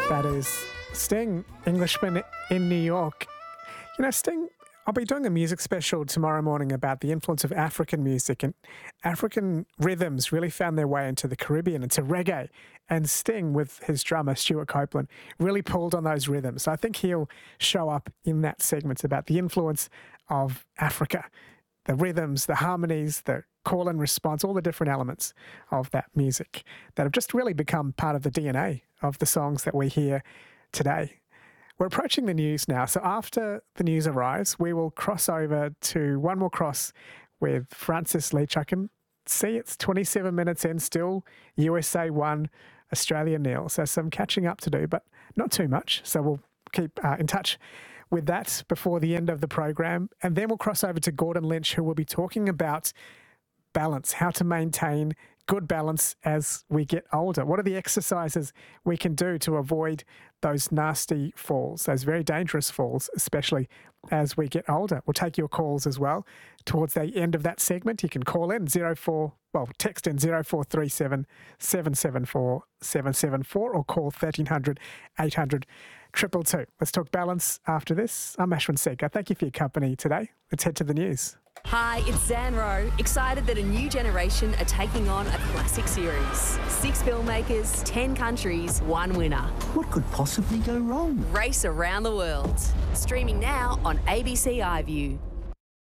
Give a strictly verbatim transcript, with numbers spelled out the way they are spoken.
That is Sting, Englishman in New York. You know, Sting, I'll be doing a music special tomorrow morning about the influence of African music, and African rhythms really found their way into the Caribbean, into reggae. And Sting, with his drummer, Stuart Copeland, really pulled on those rhythms. So I think he'll show up in that segment about the influence of Africa, the rhythms, the harmonies, the call and response, all the different elements of that music that have just really become part of the D N A of the songs that we hear today. We're approaching the news now. So after the news arrives, we will cross over to one more cross with Francis Leach. I can see it's twenty-seven minutes in, still U S A one, Australia nil. So some catching up to do, but not too much. So we'll keep uh, in touch with that before the end of the program. And then we'll cross over to Gordon Lynch, who will be talking about balance, how to maintain good balance as we get older. What are the exercises we can do to avoid those nasty falls, those very dangerous falls, especially as we get older? We'll take your calls as well. Towards the end of that segment, you can call in zero four, well, text in zero four three seven, seven seven four, seven seven four or call thirteen hundred, eight hundred, two two two. Let's talk balance after this. I'm Ashwin Sega. Thank you for your company today. Let's head to the news. Hi, it's Zan Rowe, excited that a new generation are taking on a classic series. Six filmmakers, ten countries, one winner. What could possibly go wrong? Race around the world. Streaming now on A B C iView.